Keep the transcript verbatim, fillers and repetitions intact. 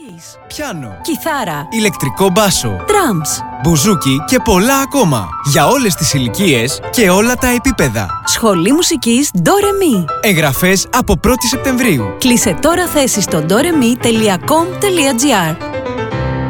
Keys, πιάνο, κιθάρα, ηλεκτρικό μπάσο, drums, μπουζούκι και πολλά ακόμα. Για όλες τις ηλικίες και όλα τα επίπεδα. Σχολή Μουσικής Do Re Mi. Εγγραφές από πρώτη Σεπτεμβρίου. Κλείσε τώρα θέση στο do re mi τελεία com τελεία gr.